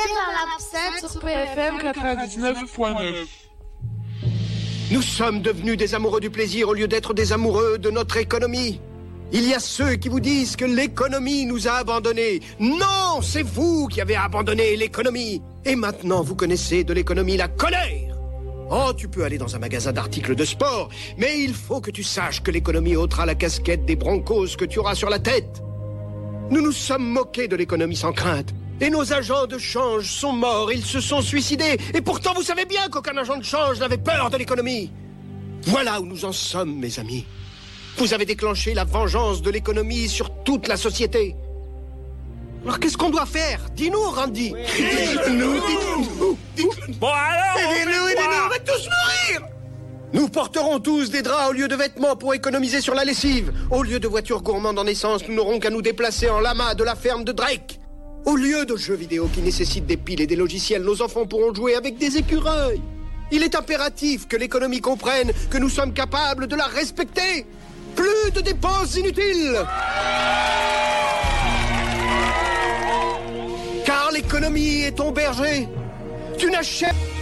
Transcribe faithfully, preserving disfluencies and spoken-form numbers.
dans l'absinthe sur P F M quatre-vingt-dix-neuf point neuf. Nous sommes devenus des amoureux du plaisir au lieu d'être des amoureux de notre économie. Il y a ceux qui vous disent que l'économie nous a abandonnés. Non, c'est vous qui avez abandonné l'économie. Et maintenant, vous connaissez de l'économie la colère. Oh, tu peux aller dans un magasin d'articles de sport, mais il faut que tu saches que l'économie ôtera la casquette des broncos que tu auras sur la tête. Nous nous sommes moqués de l'économie sans crainte. Et nos agents de change sont morts, ils se sont suicidés. Et pourtant, vous savez bien qu'aucun agent de change n'avait peur de l'économie. Voilà où nous en sommes, mes amis. Vous avez déclenché la vengeance de l'économie sur toute la société. Alors qu'est-ce qu'on doit faire? Dis-nous, Randy. Oui. Dites-nous, dites-nous. Dites-nous. Bon alors, aidez-nous, aidez-nous, on va tous mourir. Nous porterons tous des draps au lieu de vêtements pour économiser sur la lessive. Au lieu de voitures gourmandes en essence, nous n'aurons qu'à nous déplacer en lama de la ferme de Drake. Au lieu de jeux vidéo qui nécessitent des piles et des logiciels, nos enfants pourront jouer avec des écureuils. Il est impératif que l'économie comprenne que nous sommes capables de la respecter. Plus de dépenses inutiles. Car l'économie est ton berger. Tu n'achètes...